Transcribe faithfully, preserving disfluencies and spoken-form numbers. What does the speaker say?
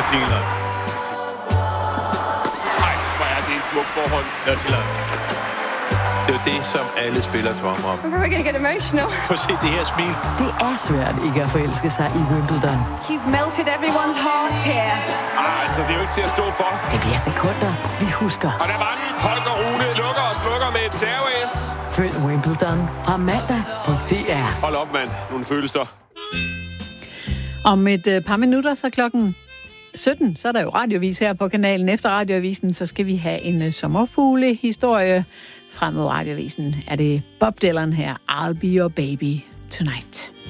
Attila. Nej, hvor er det et smukt forhold. Attila. Det er jo det, som alle spillere drømmer om. We're gonna get emotional. Prøv at se det her smil. Det er svært ikke at forelske sig i Wimbledon. You've melted everyone's hearts here. Ah, altså, det er jo ikke til at stå for. Det bliver sekunder, vi husker. Og der var den. Holger Rune lukker og slukker med et serve-S. Følg Wimbledon fra mandag på D R. Hold op, mand. Nogle følelser. Om et øh, par minutter, så klokken sytten, så er der jo radiovis her på kanalen. Efter radioavisen, så skal vi have en øh, sommerfuglehistorie. Frem mod radioavisen er det Bob Dylan her, I'll Be Your Baby Tonight.